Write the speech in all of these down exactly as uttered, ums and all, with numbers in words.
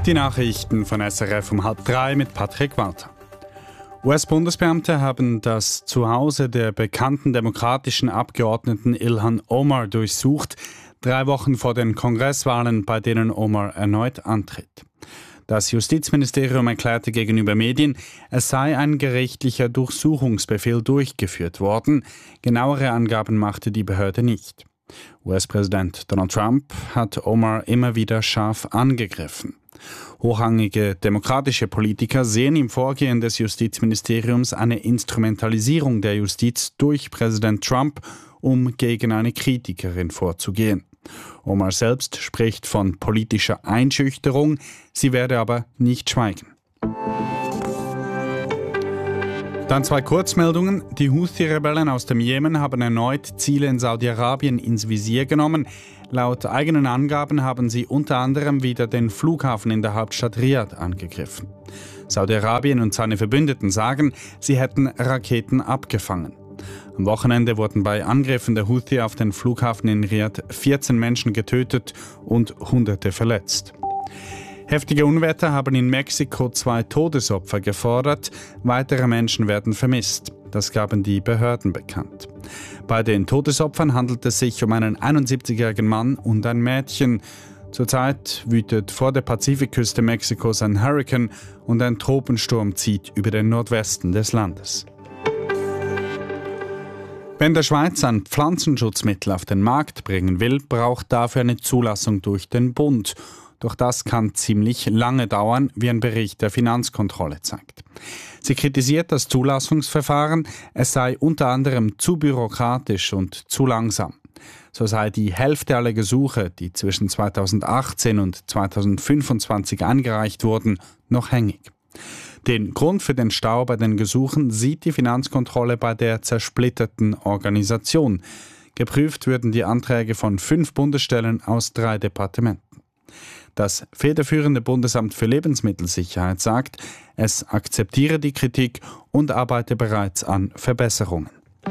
Die Nachrichten von S R F um halb drei mit Patrick Walter. U S-Bundesbeamte haben das Zuhause der bekannten demokratischen Abgeordneten Ilhan Omar durchsucht, drei Wochen vor den Kongresswahlen, bei denen Omar erneut antritt. Das Justizministerium erklärte gegenüber Medien, es sei ein gerichtlicher Durchsuchungsbefehl durchgeführt worden. Genauere Angaben machte die Behörde nicht. U S-Präsident Donald Trump hat Omar immer wieder scharf angegriffen. Hochrangige demokratische Politiker sehen im Vorgehen des Justizministeriums eine Instrumentalisierung der Justiz durch Präsident Trump, um gegen eine Kritikerin vorzugehen. Omar selbst spricht von politischer Einschüchterung, sie werde aber nicht schweigen. Dann zwei Kurzmeldungen. Die Houthi-Rebellen aus dem Jemen haben erneut Ziele in Saudi-Arabien ins Visier genommen. Laut eigenen Angaben haben sie unter anderem wieder den Flughafen in der Hauptstadt Riad angegriffen. Saudi-Arabien und seine Verbündeten sagen, sie hätten Raketen abgefangen. Am Wochenende wurden bei Angriffen der Houthi auf den Flughafen in Riad vierzehn Menschen getötet und Hunderte verletzt. Heftige Unwetter haben in Mexiko zwei Todesopfer gefordert. Weitere Menschen werden vermisst. Das gaben die Behörden bekannt. Bei den Todesopfern handelt es sich um einen einundsiebzigjährigen Mann und ein Mädchen. Zurzeit wütet vor der Pazifikküste Mexikos ein Hurrikan und ein Tropensturm zieht über den Nordwesten des Landes. Wenn der Schweiz ein Pflanzenschutzmittel auf den Markt bringen will, braucht dafür eine Zulassung durch den Bund. Doch das kann ziemlich lange dauern, wie ein Bericht der Finanzkontrolle zeigt. Sie kritisiert das Zulassungsverfahren, es sei unter anderem zu bürokratisch und zu langsam. So sei die Hälfte aller Gesuche, die zwischen zweitausendachtzehn und zweitausendfünfundzwanzig eingereicht wurden, noch hängig. Den Grund für den Stau bei den Gesuchen sieht die Finanzkontrolle bei der zersplitterten Organisation. Geprüft würden die Anträge von fünf Bundesstellen aus drei Departementen. Das federführende Bundesamt für Lebensmittelsicherheit sagt, es akzeptiere die Kritik und arbeite bereits an Verbesserungen.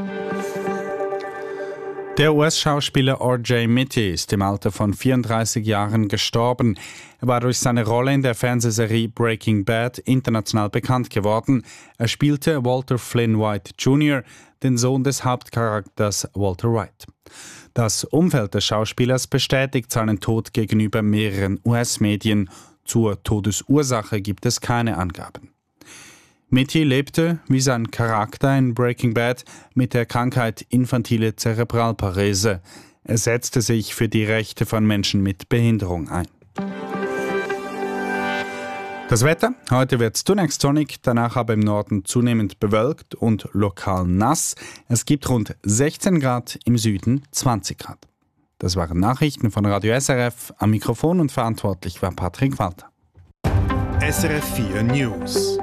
Der U S-Schauspieler R J Mitte ist im Alter von vierunddreißig Jahren gestorben. Er war durch seine Rolle in der Fernsehserie Breaking Bad international bekannt geworden. Er spielte Walter Flynn White Junior, den Sohn des Hauptcharakters Walter White. Das Umfeld des Schauspielers bestätigt seinen Tod gegenüber mehreren U S-Medien. Zur Todesursache gibt es keine Angaben. Mitty lebte, wie sein Charakter in Breaking Bad, mit der Krankheit infantile Zerebralparese. Er setzte sich für die Rechte von Menschen mit Behinderung ein. Das Wetter: Heute wird es zunächst sonnig, danach aber im Norden zunehmend bewölkt und lokal nass. Es gibt rund sechzehn Grad, im Süden zwanzig Grad. Das waren Nachrichten von Radio S R F. Am Mikrofon und verantwortlich war Patrick Walter. S R F vier News.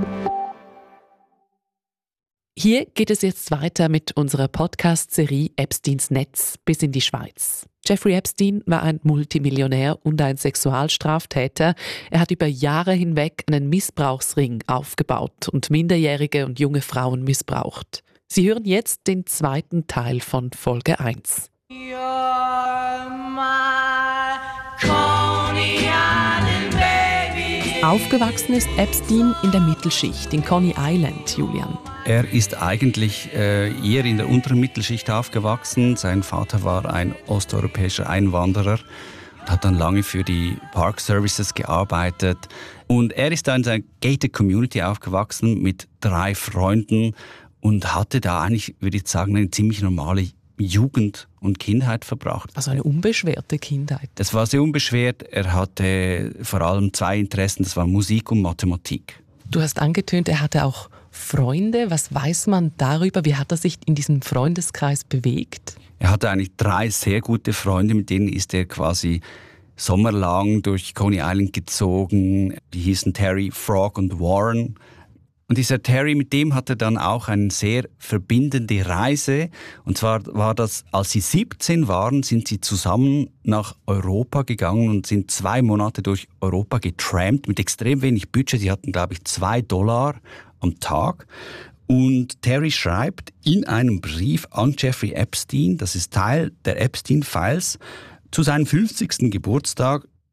Hier geht es jetzt weiter mit unserer Podcast-Serie Epsteins Netz bis in die Schweiz. Jeffrey Epstein war ein Multimillionär und ein Sexualstraftäter. Er hat über Jahre hinweg einen Missbrauchsring aufgebaut und Minderjährige und junge Frauen missbraucht. Sie hören jetzt den zweiten Teil von Folge eins. You're my Coney Island baby. Aufgewachsen ist Epstein in der Mittelschicht in Coney Island, Julian. Er ist eigentlich äh, eher in der unteren Mittelschicht aufgewachsen. Sein Vater war ein osteuropäischer Einwanderer und hat dann lange für die Park Services gearbeitet. Und er ist da in seiner gated Community aufgewachsen mit drei Freunden und hatte da eigentlich, würde ich sagen, eine ziemlich normale Jugend und Kindheit verbracht. Also eine unbeschwerte Kindheit. Das war sehr unbeschwert. Er hatte vor allem zwei Interessen, das waren Musik und Mathematik. Du hast angetönt, er hatte auch Freunde. Was weiß man darüber? Wie hat er sich in diesem Freundeskreis bewegt? Er hatte eigentlich drei sehr gute Freunde, mit denen ist er quasi sommerlang durch Coney Island gezogen. Die hießen Terry, Frog und Warren. Und dieser Terry, mit dem hatte dann auch eine sehr verbindende Reise. Und zwar war das, als sie siebzehn waren, sind sie zusammen nach Europa gegangen und sind zwei Monate durch Europa getrampt mit extrem wenig Budget. Sie hatten, glaube ich, zwei Dollar am Tag. Und Terry schreibt in einem Brief an Jeffrey Epstein, das ist Teil der Epstein-Files, zu seinem fünfzigsten Geburtstag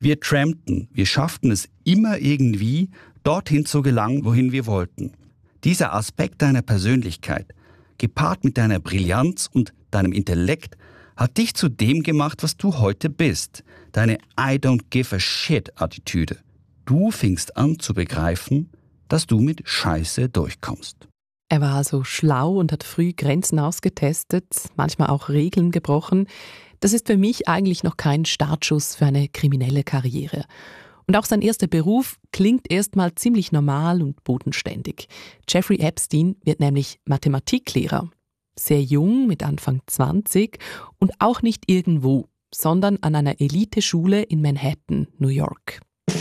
Wir trampten, wir schafften es immer irgendwie, dorthin zu gelangen, wohin wir wollten. Dieser Aspekt deiner Persönlichkeit, gepaart mit deiner Brillanz und deinem Intellekt, hat dich zu dem gemacht, was du heute bist. Deine I don't give a shit Attitüde. Du fingst an zu begreifen, dass du mit Scheiße durchkommst. Er war also schlau und hat früh Grenzen ausgetestet, manchmal auch Regeln gebrochen. Das ist für mich eigentlich noch kein Startschuss für eine kriminelle Karriere. Und auch sein erster Beruf klingt erstmal ziemlich normal und bodenständig. Jeffrey Epstein wird nämlich Mathematiklehrer. Sehr jung, mit Anfang zwanzig und auch nicht irgendwo, sondern an einer Eliteschule in Manhattan, New York.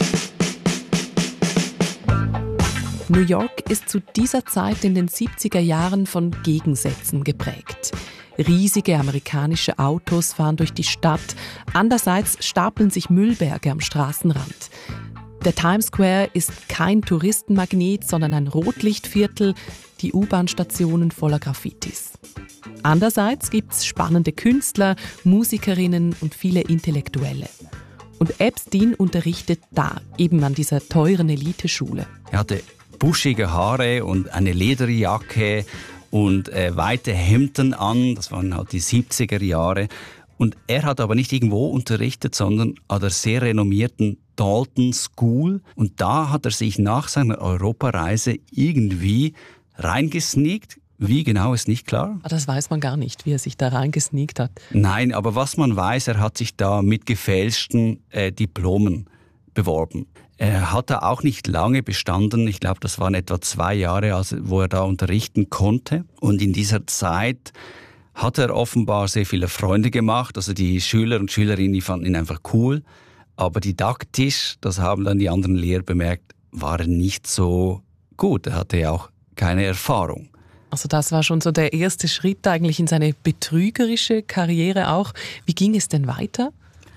New York ist zu dieser Zeit in den siebziger Jahren von Gegensätzen geprägt. Riesige amerikanische Autos fahren durch die Stadt, andererseits stapeln sich Müllberge am Straßenrand. Der Times Square ist kein Touristenmagnet, sondern ein Rotlichtviertel, die U-Bahn-Stationen voller Graffitis. Andererseits gibt es spannende Künstler, Musikerinnen und viele Intellektuelle. Und Epstein unterrichtet da, eben an dieser teuren Eliteschule. Er hatte buschige Haare und eine Lederjacke und äh, weite Hemden an, das waren halt die siebziger Jahre. Und er hat aber nicht irgendwo unterrichtet, sondern an der sehr renommierten Dalton School. Und da hat er sich nach seiner Europareise irgendwie reingesneakt. Wie genau ist nicht klar. Das weiß man gar nicht, wie er sich da reingesneakt hat. Nein, aber was man weiß, er hat sich da mit gefälschten äh, Diplomen beworben. Er hat da auch nicht lange bestanden. Ich glaube, das waren etwa zwei Jahre, also, wo er da unterrichten konnte. Und in dieser Zeit hat er offenbar sehr viele Freunde gemacht. Also die Schüler und Schülerinnen, die fanden ihn einfach cool. Aber didaktisch, das haben dann die anderen Lehrer bemerkt, war er nicht so gut. Er hatte ja auch keine Erfahrung. Also das war schon so der erste Schritt eigentlich in seine betrügerische Karriere auch. Wie ging es denn weiter?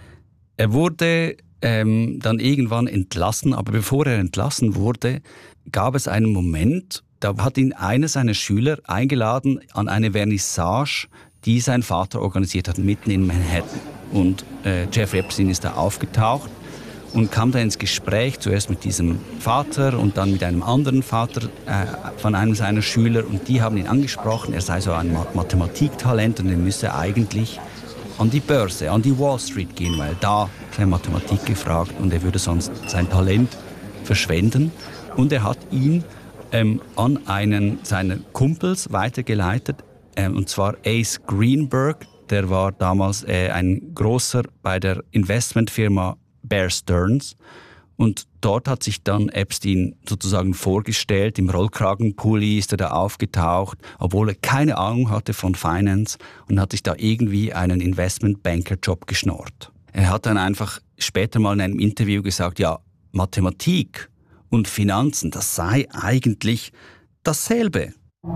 Er wurde ähm, dann irgendwann entlassen, aber bevor er entlassen wurde, gab es einen Moment, da hat ihn einer seiner Schüler eingeladen an eine Vernissage, die sein Vater organisiert hat, mitten in Manhattan. Und äh, Jeffrey Epstein ist da aufgetaucht und kam da ins Gespräch, zuerst mit diesem Vater und dann mit einem anderen Vater äh, von einem seiner Schüler. Und die haben ihn angesprochen, er sei so ein Mathematiktalent und er müsse eigentlich an die Börse, an die Wall Street gehen, weil da sei Mathematik gefragt und er würde sonst sein Talent verschwenden. Und er hat ihn ähm, an einen seiner Kumpels weitergeleitet, ähm, und zwar Ace Greenberg. Der war damals äh, ein großer bei der Investmentfirma Bear Stearns. Und dort hat sich dann Epstein sozusagen vorgestellt. Im Rollkragenpulli ist er da aufgetaucht, obwohl er keine Ahnung hatte von Finance und hat sich da irgendwie einen Investmentbanker-Job geschnorrt. Er hat dann einfach später mal in einem Interview gesagt, ja, Mathematik und Finanzen, das sei eigentlich dasselbe.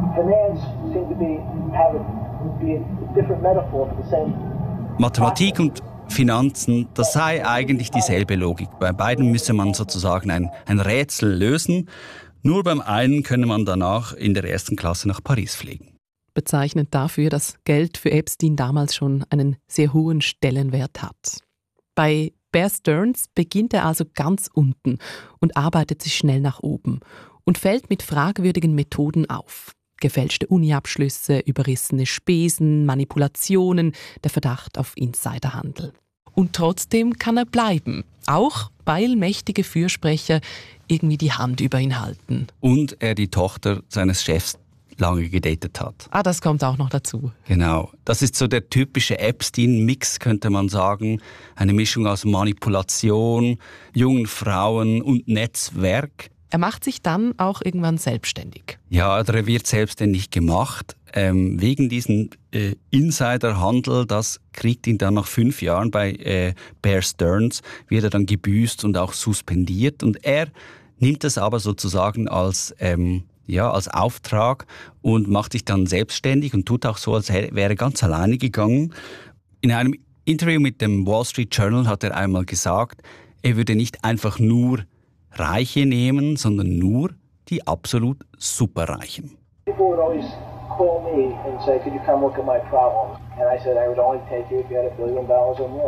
Mathematik und Finanzen, das sei eigentlich dieselbe Logik. Bei beiden müsse man sozusagen ein, ein Rätsel lösen. Nur beim einen könne man danach in der ersten Klasse nach Paris fliegen. Bezeichnend dafür, dass Geld für Epstein damals schon einen sehr hohen Stellenwert hat. Bei Bear Stearns beginnt er also ganz unten und arbeitet sich schnell nach oben und fällt mit fragwürdigen Methoden auf. Gefälschte Uni-Abschlüsse, überrissene Spesen, Manipulationen, der Verdacht auf Insiderhandel. Und trotzdem kann er bleiben, auch weil mächtige Fürsprecher irgendwie die Hand über ihn halten. Und er die Tochter seines Chefs lange gedatet hat. Ah, das kommt auch noch dazu. Genau. Das ist so der typische Epstein-Mix, könnte man sagen. Eine Mischung aus Manipulation, jungen Frauen und Netzwerk. Er macht sich dann auch irgendwann selbstständig. Ja, er wird selbstständig gemacht. Ähm, wegen diesem äh, Insiderhandel, das kriegt ihn dann nach fünf Jahren bei äh, Bear Stearns, wird er dann gebüßt und auch suspendiert. Und er nimmt das aber sozusagen als, ähm, ja, als Auftrag und macht sich dann selbstständig und tut auch so, als wäre er ganz alleine gegangen. In einem Interview mit dem Wall Street Journal hat er einmal gesagt, er würde nicht einfach nur Reiche nehmen, sondern nur die absolut Superreichen. People would always call me and say, could you come look at my problems? And I said, I would only take you if you had a billion dollars or more.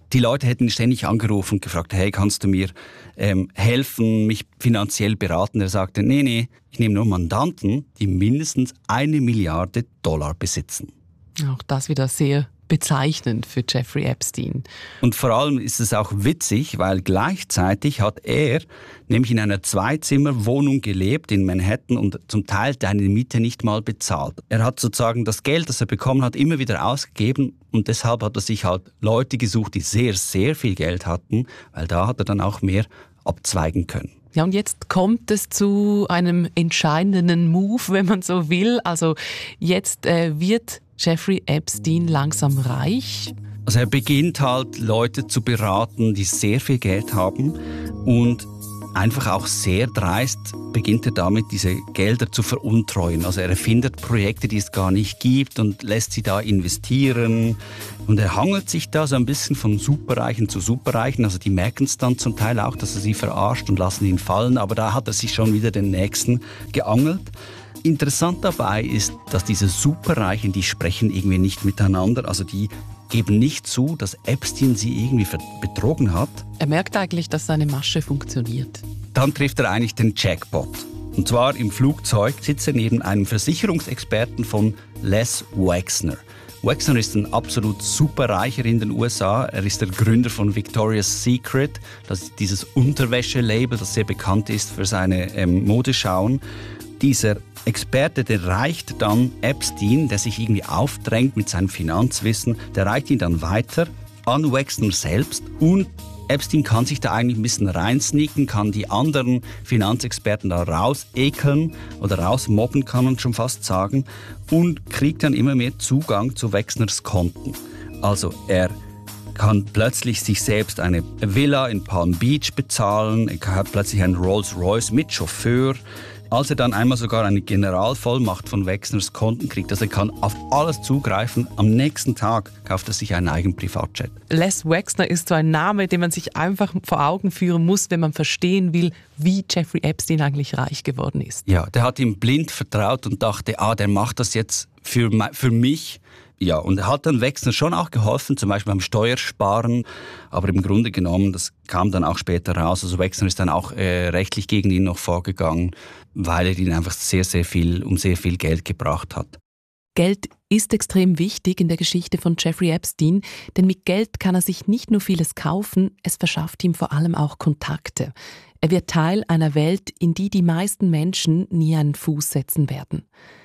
Die Leute hätten ihn ständig angerufen und gefragt, hey, kannst du mir ähm, helfen, mich finanziell beraten? Er sagte, nee, nee, ich nehme nur Mandanten, die mindestens eine Milliarde Dollar besitzen. Auch das wieder sehr bezeichnend für Jeffrey Epstein. Und vor allem ist es auch witzig, weil gleichzeitig hat er nämlich in einer Zweizimmerwohnung gelebt in Manhattan und zum Teil seine Miete nicht mal bezahlt. Er hat sozusagen das Geld, das er bekommen hat, immer wieder ausgegeben und deshalb hat er sich halt Leute gesucht, die sehr, sehr viel Geld hatten, weil da hat er dann auch mehr abzweigen können. Ja, und jetzt kommt es zu einem entscheidenden Move, wenn man so will. Also jetzt äh, wird Jeffrey Epstein langsam reich. Also er beginnt halt Leute zu beraten, die sehr viel Geld haben und einfach auch sehr dreist beginnt er damit, diese Gelder zu veruntreuen. Also er erfindet Projekte, die es gar nicht gibt und lässt sie da investieren. Und er hangelt sich da so ein bisschen von Superreichen zu Superreichen. Also die merken es dann zum Teil auch, dass er sie verarscht und lassen ihn fallen. Aber da hat er sich schon wieder den Nächsten geangelt. Interessant dabei ist, dass diese Superreichen, die sprechen irgendwie nicht miteinander. Also die geben nicht zu, dass Epstein sie irgendwie betrogen hat. Er merkt eigentlich, dass seine Masche funktioniert. Dann trifft er eigentlich den Jackpot. Und zwar im Flugzeug sitzt er neben einem Versicherungsexperten von Les Wexner. Wexner ist ein absolut superreicher in den U S A. Er ist der Gründer von Victoria's Secret. Das ist dieses Unterwäschelabel, das sehr bekannt ist für seine ähm, Modeschauen. Dieser Experte, der reicht dann Epstein, der sich irgendwie aufdrängt mit seinem Finanzwissen, der reicht ihn dann weiter an Wexner selbst und Epstein kann sich da eigentlich ein bisschen reinsneaken, kann die anderen Finanzexperten da rausekeln oder rausmobben, kann man schon fast sagen, und kriegt dann immer mehr Zugang zu Wexners Konten. Also er kann plötzlich sich selbst eine Villa in Palm Beach bezahlen, er hat plötzlich einen Rolls-Royce mit Chauffeur. Als er dann einmal sogar eine Generalvollmacht von Wexners Konten kriegt, also er kann auf alles zugreifen, am nächsten Tag kauft er sich einen eigenen Privatjet. Les Wexner ist so ein Name, den man sich einfach vor Augen führen muss, wenn man verstehen will, wie Jeffrey Epstein eigentlich reich geworden ist. Ja, der hat ihm blind vertraut und dachte, ah, der macht das jetzt für, für mich. Ja, und er hat dann Wexner schon auch geholfen, zum Beispiel beim Steuersparen, aber im Grunde genommen, das kam dann auch später raus, also Wexner ist dann auch äh, rechtlich gegen ihn noch vorgegangen, weil er ihn einfach sehr, sehr viel, um sehr viel Geld gebracht hat. Geld ist extrem wichtig in der Geschichte von Jeffrey Epstein, denn mit Geld kann er sich nicht nur vieles kaufen, es verschafft ihm vor allem auch Kontakte. Er wird Teil einer Welt, in die die meisten Menschen nie einen Fuß setzen werden.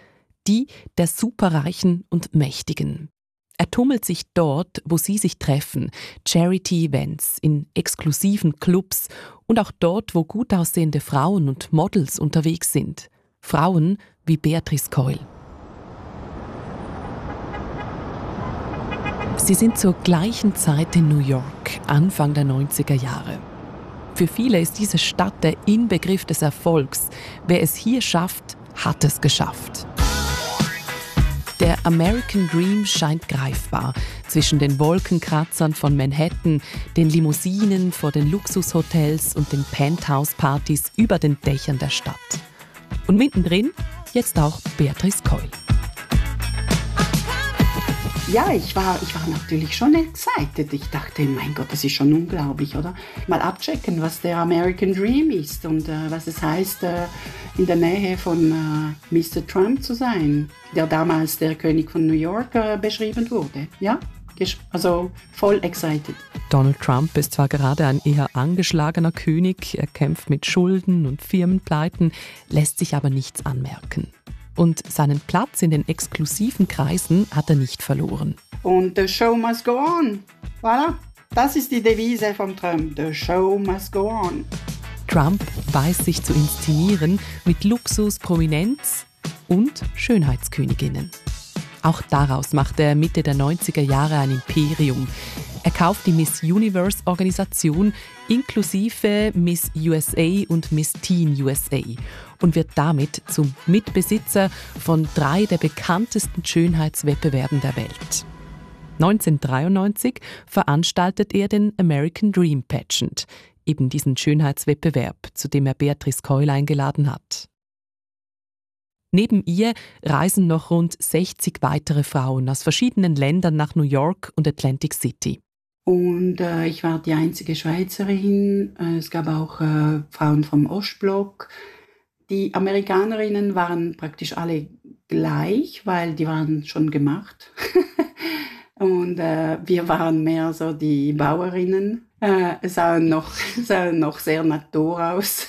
Die der Superreichen und Mächtigen. Er tummelt sich dort, wo sie sich treffen, Charity-Events, in exklusiven Clubs und auch dort, wo gut aussehende Frauen und Models unterwegs sind. Frauen wie Beatrice Coyle. Sie sind zur gleichen Zeit in New York, Anfang der neunziger Jahre. Für viele ist diese Stadt der Inbegriff des Erfolgs. Wer es hier schafft, hat es geschafft. Der American Dream scheint greifbar. Zwischen den Wolkenkratzern von Manhattan, den Limousinen vor den Luxushotels und den Penthouse-Partys über den Dächern der Stadt. Und mittendrin jetzt auch Beatrice Coyle. Ja, ich war, ich war natürlich schon excited. Ich dachte, mein Gott, das ist schon unglaublich, oder? Mal abchecken, was der American Dream ist und äh, was es heißt, äh, in der Nähe von äh, Mister Trump zu sein, der damals der König von New York äh, beschrieben wurde. Ja, also voll excited. Donald Trump ist zwar gerade ein eher angeschlagener König, er kämpft mit Schulden und Firmenpleiten, lässt sich aber nichts anmerken. Und seinen Platz in den exklusiven Kreisen hat er nicht verloren. Und the show must go on. Voilà, das ist die Devise von Trump. The show must go on. Trump weiß sich zu inszenieren mit Luxus, Prominenz und Schönheitsköniginnen. Auch daraus macht er Mitte der neunziger Jahre ein Imperium. Er kauft die Miss Universe-Organisation inklusive Miss U S A und Miss Teen U S A und wird damit zum Mitbesitzer von drei der bekanntesten Schönheitswettbewerben der Welt. neunzehnhundertdreiundneunzig veranstaltet er den American Dream Pageant, eben diesen Schönheitswettbewerb, zu dem er Beatrice Coyle eingeladen hat. Neben ihr reisen noch rund sechzig weitere Frauen aus verschiedenen Ländern nach New York und Atlantic City. Und äh, ich war die einzige Schweizerin. Äh, es gab auch äh, Frauen vom Ostblock. Die Amerikanerinnen waren praktisch alle gleich, weil die waren schon gemacht. Und äh, wir waren mehr so die Bauerinnen. Äh, sahen, noch, sahen noch sehr natur aus.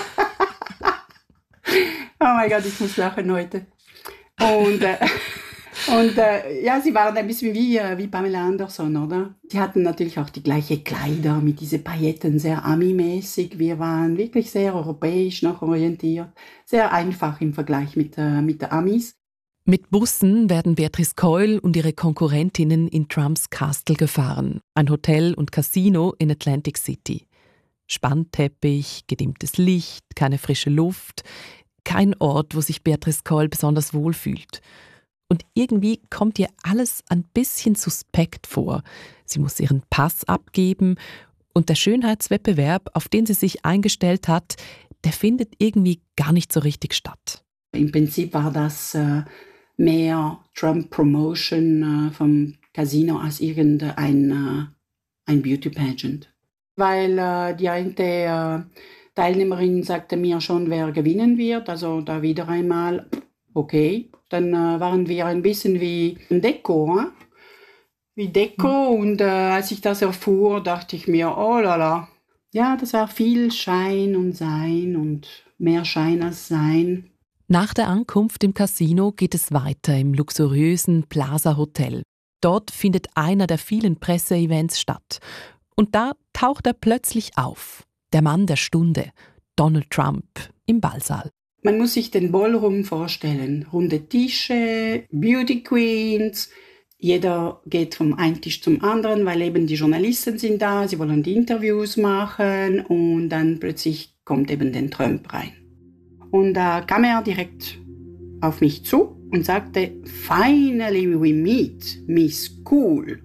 Oh mein Gott, ich muss lachen heute. Und, äh, und äh, ja, sie waren ein bisschen wie, äh, wie Pamela Anderson, oder? Sie hatten natürlich auch die gleichen Kleider mit diesen Pailletten, sehr Ami-mäßig. Wir waren wirklich sehr europäisch noch orientiert. Sehr einfach im Vergleich mit, äh, mit den Amis. Mit Bussen werden Beatrice Coyle und ihre Konkurrentinnen in Trumps Castle gefahren, ein Hotel und Casino in Atlantic City. Spannteppich, gedimmtes Licht, keine frische Luft, kein Ort, wo sich Beatrice Coyle besonders wohl fühlt. Und irgendwie kommt ihr alles ein bisschen suspekt vor. Sie muss ihren Pass abgeben und der Schönheitswettbewerb, auf den sie sich eingestellt hat, der findet irgendwie gar nicht so richtig statt. Im Prinzip war das äh, mehr Trump-Promotion äh, vom Casino als irgendein äh, ein Beauty-Pageant. Weil äh, die eine äh, Teilnehmerin sagte mir schon, wer gewinnen wird. Also da wieder einmal, okay. Dann äh, waren wir ein bisschen wie ein Deko, hein? Wie Deko. Und äh, als ich das erfuhr, dachte ich mir, oh la la. Ja, das war viel Schein und Sein und mehr Schein als Sein. Nach der Ankunft im Casino geht es weiter im luxuriösen Plaza Hotel. Dort findet einer der vielen Presseevents statt. Und da taucht er plötzlich auf. Der Mann der Stunde, Donald Trump, im Ballsaal. Man muss sich den Ballroom vorstellen. Runde Tische, Beauty Queens. Jeder geht vom einen Tisch zum anderen, weil eben die Journalisten sind da, sie wollen die Interviews machen und dann plötzlich kommt eben der Trump rein. Und da kam er direkt auf mich zu und sagte, "Finally we meet, Miss Cool."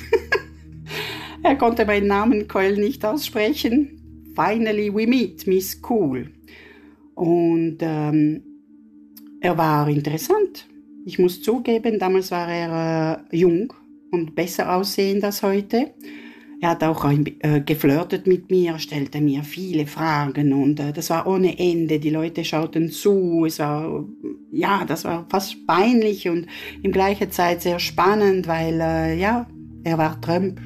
Er konnte meinen Namen Coyle nicht aussprechen. "Finally we meet, Miss Cool." Und ähm, er war interessant. Ich muss zugeben, damals war er äh, jung und besser aussehend als heute. Er hat auch ein, äh, geflirtet mit mir, stellte mir viele Fragen und äh, das war ohne Ende. Die Leute schauten zu. Es war, ja, das war fast peinlich und in gleicher Zeit sehr spannend, weil, äh, ja, er war Trump.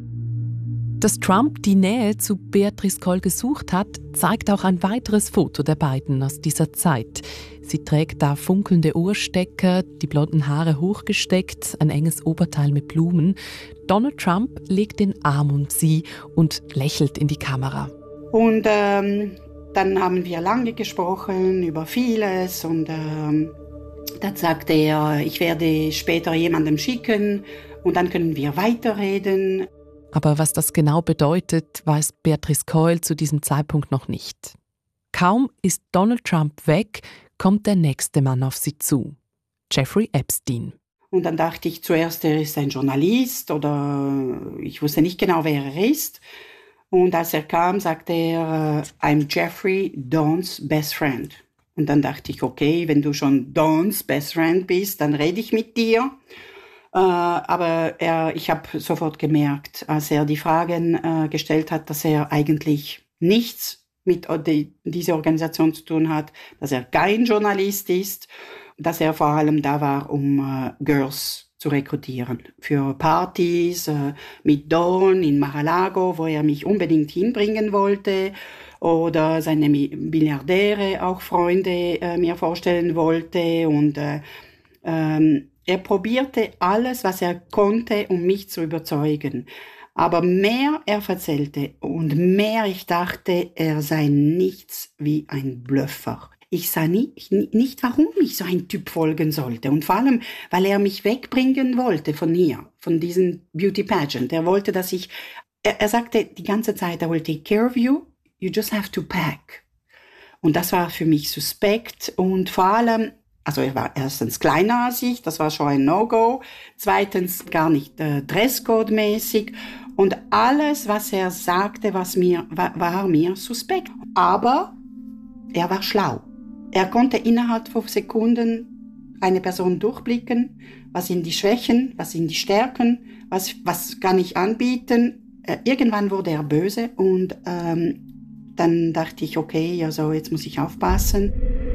Dass Trump die Nähe zu Beatrice Coyle gesucht hat, zeigt auch ein weiteres Foto der beiden aus dieser Zeit. Sie trägt da funkelnde Ohrstecker, die blonden Haare hochgesteckt, ein enges Oberteil mit Blumen. Donald Trump legt den Arm um sie und lächelt in die Kamera. Und ähm, dann haben wir lange gesprochen über vieles und ähm, dann sagte er, ich werde später jemandem schicken und dann können wir weiterreden. Aber was das genau bedeutet, weiß Beatrice Coyle zu diesem Zeitpunkt noch nicht. Kaum ist Donald Trump weg, kommt der nächste Mann auf sie zu. Jeffrey Epstein. Und dann dachte ich zuerst, er ist ein Journalist oder ich wusste nicht genau, wer er ist. Und als er kam, sagte er, I'm Jeffrey, Don's best friend. Und dann dachte ich, okay, wenn du schon Don's best friend bist, dann rede ich mit dir. Äh, aber er, ich habe sofort gemerkt, als er die Fragen äh, gestellt hat, dass er eigentlich nichts mit die, dieser Organisation zu tun hat, dass er kein Journalist ist, dass er vor allem da war, um äh, Girls zu rekrutieren für Partys äh, mit Dawn in Mar-a-Lago, wo er mich unbedingt hinbringen wollte, oder seine Milliardäre, auch Freunde, äh, mir vorstellen wollte. Und äh, ähm, er probierte alles, was er konnte, um mich zu überzeugen. Aber mehr er erzählte und mehr ich dachte, er sei nichts wie ein Blöffer. Ich sah nie, nicht, warum ich so ein Typ folgen sollte. Und vor allem, weil er mich wegbringen wollte von hier, von diesem Beauty Pageant. Er wollte, dass ich, er, er sagte die ganze Zeit, I will take care of you, you just have to pack. Und das war für mich suspekt und vor allem, also er war erstens kleiner als ich, das war schon ein No-Go. Zweitens gar nicht äh, Dresscode-mäßig. Und alles, was er sagte, was mir, war, war mir suspekt. Aber er war schlau. Er konnte innerhalb von Sekunden eine Person durchblicken, was sind die Schwächen, was sind die Stärken, was, was kann ich anbieten. äh, irgendwann wurde er böse und ähm, dann dachte ich, okay, also jetzt muss ich aufpassen.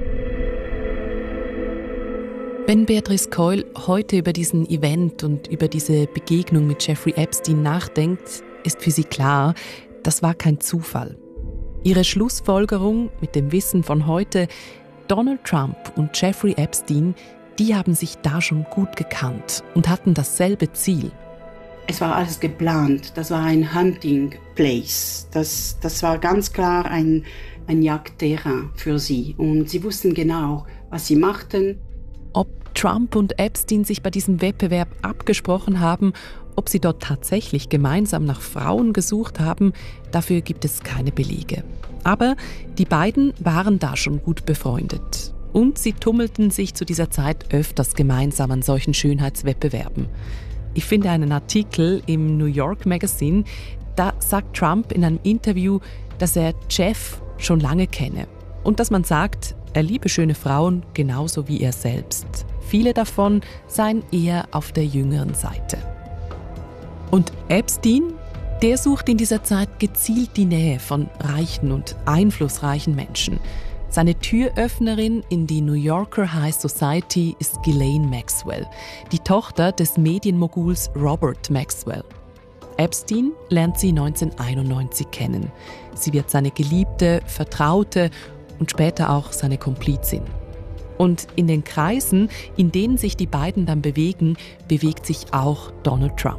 Wenn Beatrice Keul heute über diesen Event und über diese Begegnung mit Jeffrey Epstein nachdenkt, ist für sie klar, das war kein Zufall. Ihre Schlussfolgerung mit dem Wissen von heute, Donald Trump und Jeffrey Epstein, die haben sich da schon gut gekannt und hatten dasselbe Ziel. Es war alles geplant, das war ein Hunting Place, das, das war ganz klar ein, ein Jagdterrain für sie und sie wussten genau, was sie machten. Ob Trump und Epstein sich bei diesem Wettbewerb abgesprochen haben, ob sie dort tatsächlich gemeinsam nach Frauen gesucht haben, dafür gibt es keine Belege. Aber die beiden waren da schon gut befreundet. Und sie tummelten sich zu dieser Zeit öfters gemeinsam an solchen Schönheitswettbewerben. Ich finde einen Artikel im New York Magazine, da sagt Trump in einem Interview, dass er Jeff schon lange kenne. Und dass man sagt, er liebe schöne Frauen genauso wie er selbst. Viele davon seien eher auf der jüngeren Seite. Und Epstein, der sucht in dieser Zeit gezielt die Nähe von reichen und einflussreichen Menschen. Seine Türöffnerin in die New Yorker High Society ist Ghislaine Maxwell, die Tochter des Medienmoguls Robert Maxwell. Epstein lernt sie neunzehnhunderteinundneunzig kennen. Sie wird seine Geliebte, Vertraute und später auch seine Komplizin. Und in den Kreisen, in denen sich die beiden dann bewegen, bewegt sich auch Donald Trump.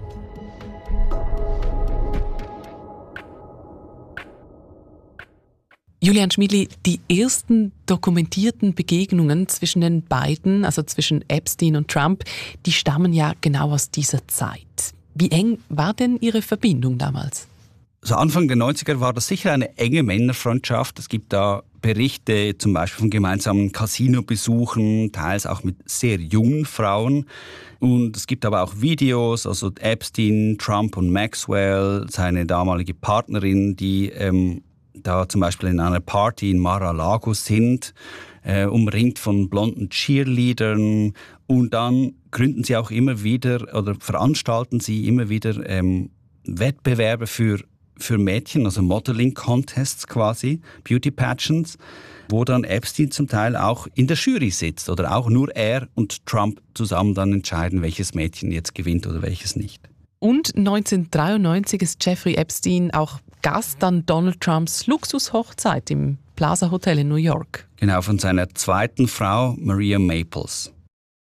Julian Schmiedli, die ersten dokumentierten Begegnungen zwischen den beiden, also zwischen Epstein und Trump, die stammen ja genau aus dieser Zeit. Wie eng war denn Ihre Verbindung damals? Also Anfang der neunziger war das sicher eine enge Männerfreundschaft. Es gibt da Berichte zum Beispiel von gemeinsamen Casino-Besuchen, teils auch mit sehr jungen Frauen. Und es gibt aber auch Videos, also Epstein, Trump und Maxwell, seine damalige Partnerin, die ähm, da zum Beispiel in einer Party in Mar-a-Lago sind, äh, umringt von blonden Cheerleadern. Und dann gründen sie auch immer wieder oder veranstalten sie immer wieder ähm, Wettbewerbe für für Mädchen, also Modeling-Contests quasi, Beauty-Pageants, wo dann Epstein zum Teil auch in der Jury sitzt oder auch nur er und Trump zusammen dann entscheiden, welches Mädchen jetzt gewinnt oder welches nicht. Und neunzehnhundertdreiundneunzig ist Jeffrey Epstein auch Gast an Donald Trumps Luxushochzeit im Plaza Hotel in New York. Genau, von seiner zweiten Frau, Maria Maples.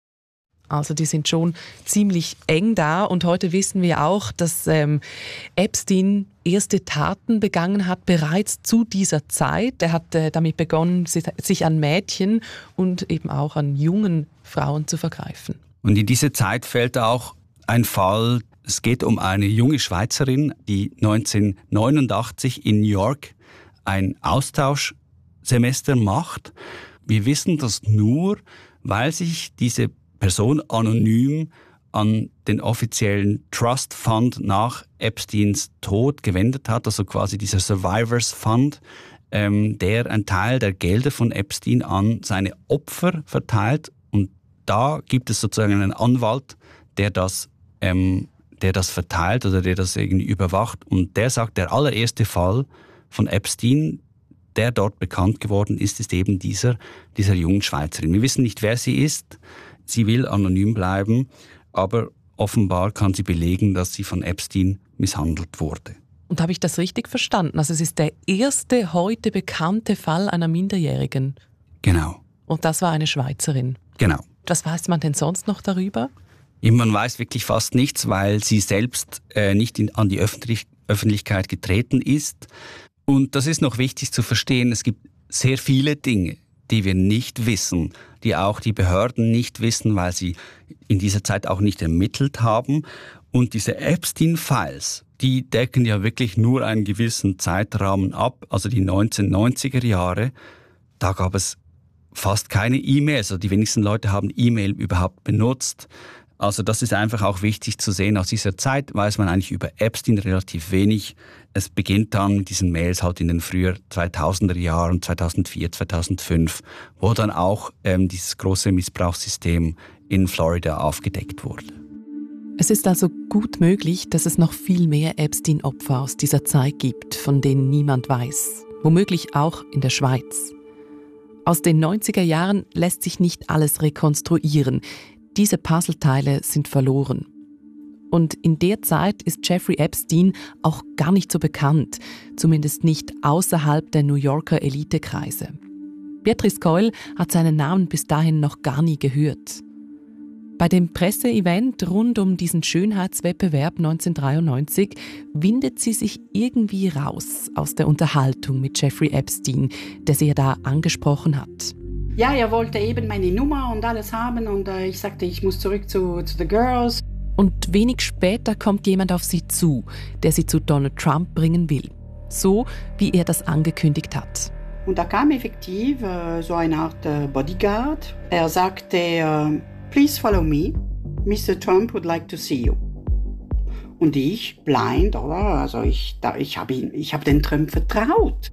Also die sind schon ziemlich eng da und heute wissen wir auch, dass ähm, Epstein erste Taten begangen hat bereits zu dieser Zeit. Er hat äh, damit begonnen, sich an Mädchen und eben auch an jungen Frauen zu vergreifen. Und in diese Zeit fällt auch ein Fall, es geht um eine junge Schweizerin, die neunzehnhundertneunundachtzig in New York ein Austauschsemester macht. Wir wissen das nur, weil sich diese Person anonym an den offiziellen Trust Fund nach Epsteins Tod gewendet hat, also quasi dieser Survivors Fund, ähm, der einen Teil der Gelder von Epstein an seine Opfer verteilt. Und da gibt es sozusagen einen Anwalt, der das, ähm, der das verteilt oder der das irgendwie überwacht. Und der sagt, der allererste Fall von Epstein, der dort bekannt geworden ist, ist eben dieser, dieser jungen Schweizerin. Wir wissen nicht, wer sie ist. Sie will anonym bleiben, aber offenbar kann sie belegen, dass sie von Epstein misshandelt wurde. Und habe ich das richtig verstanden? Also es ist der erste heute bekannte Fall einer Minderjährigen. Genau. Und das war eine Schweizerin. Genau. Was weiß man denn sonst noch darüber? Man weiß wirklich fast nichts, weil sie selbst äh, nicht in, an die Öffentlich- Öffentlichkeit getreten ist. Und das ist noch wichtig zu verstehen. Es gibt sehr viele Dinge, die wir nicht wissen, die auch die Behörden nicht wissen, weil sie in dieser Zeit auch nicht ermittelt haben. Und diese Epstein-Files, die decken ja wirklich nur einen gewissen Zeitrahmen ab, also die neunzehnhundertneunziger Jahre. Da gab es fast keine E-Mails, also die wenigsten Leute haben E-Mail überhaupt benutzt. Also das ist einfach auch wichtig zu sehen. Aus dieser Zeit weiß man eigentlich über Epstein relativ wenig. Es beginnt dann mit diesen Mails halt in den früher zweitausender Jahren, zweitausendvier, zweitausendfünf, wo dann auch ähm, dieses große Missbrauchssystem in Florida aufgedeckt wurde. Es ist also gut möglich, dass es noch viel mehr Epstein-Opfer aus dieser Zeit gibt, von denen niemand weiß. Womöglich auch in der Schweiz. Aus den neunziger Jahren lässt sich nicht alles rekonstruieren. Diese Puzzleteile sind verloren. Und in der Zeit ist Jeffrey Epstein auch gar nicht so bekannt, zumindest nicht außerhalb der New Yorker Elitekreise. Beatrice Keul hat seinen Namen bis dahin noch gar nie gehört. Bei dem Presseevent rund um diesen Schönheitswettbewerb neunzehnhundertdreiundneunzig windet sie sich irgendwie raus aus der Unterhaltung mit Jeffrey Epstein, der sie ja da angesprochen hat. Ja, er wollte eben meine Nummer und alles haben und äh, ich sagte, ich muss zurück zu, zu The Girls. Und wenig später kommt jemand auf sie zu, der sie zu Donald Trump bringen will. So, wie er das angekündigt hat. Und da kam effektiv äh, so eine Art äh, Bodyguard. Er sagte, äh, please follow me. Mister Trump would like to see you. Und ich, blind, oder? Also ich, da, ich habe ich hab den Trump vertraut.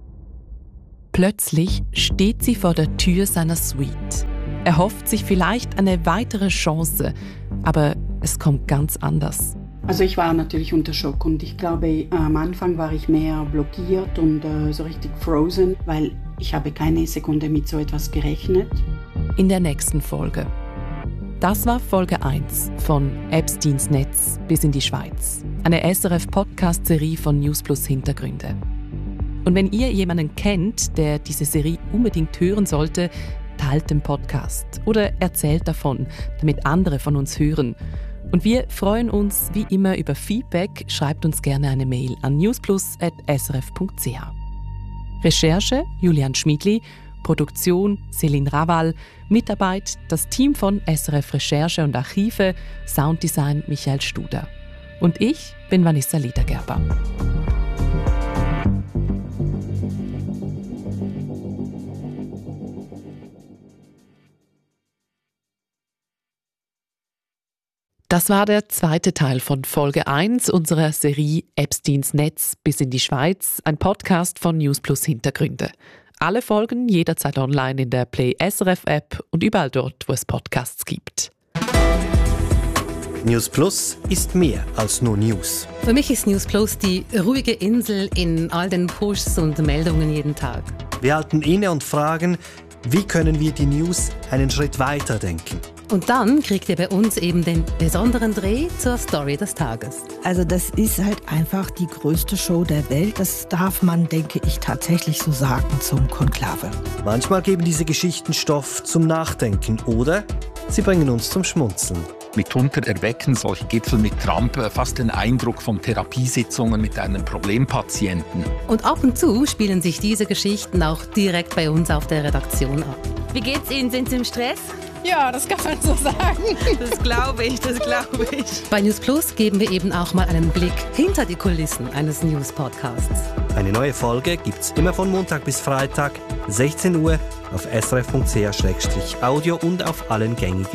Plötzlich steht sie vor der Tür seiner Suite. Er hofft sich vielleicht eine weitere Chance, aber es kommt ganz anders. Also ich war natürlich unter Schock und ich glaube, am Anfang war ich mehr blockiert und äh, so richtig frozen, weil ich habe keine Sekunde mit so etwas gerechnet. In der nächsten Folge. Das war Folge eins von Epsteins Netz bis in die Schweiz. Eine S R F-Podcast-Serie von News Plus Hintergründe. Und wenn ihr jemanden kennt, der diese Serie unbedingt hören sollte, teilt den Podcast oder erzählt davon, damit andere von uns hören. Und wir freuen uns wie immer über Feedback. Schreibt uns gerne eine Mail an newsplus at s r f punkt c h. Recherche Julian Schmidli, Produktion Céline Raval, Mitarbeit das Team von S R F Recherche und Archive, Sounddesign Michael Studer. Und ich bin Vanessa Liedergerber. Das war der zweite Teil von Folge eins unserer Serie Epsteins Netz bis in die Schweiz, ein Podcast von News Plus Hintergründe. Alle Folgen jederzeit online in der Play S R F App und überall dort, wo es Podcasts gibt. News Plus ist mehr als nur News. Für mich ist News Plus die ruhige Insel in all den Pushs und Meldungen jeden Tag. Wir halten inne und fragen, wie können wir die News einen Schritt weiter denken? Und dann kriegt ihr bei uns eben den besonderen Dreh zur Story des Tages. Also das ist halt einfach die größte Show der Welt. Das darf man, denke ich, tatsächlich so sagen zum Konklave. Manchmal geben diese Geschichten Stoff zum Nachdenken oder sie bringen uns zum Schmunzeln. Mitunter erwecken solche Gipfel mit Trump fast den Eindruck von Therapiesitzungen mit einem Problempatienten. Und ab und zu spielen sich diese Geschichten auch direkt bei uns auf der Redaktion ab. Wie geht's Ihnen? Sind Sie im Stress? Ja, das kann man so sagen. Das glaube ich, das glaube ich. Bei News Plus geben wir eben auch mal einen Blick hinter die Kulissen eines News-Podcasts. Eine neue Folge gibt's immer von Montag bis Freitag, sechzehn Uhr auf s r f punkt c h slash audio und auf allen gängigen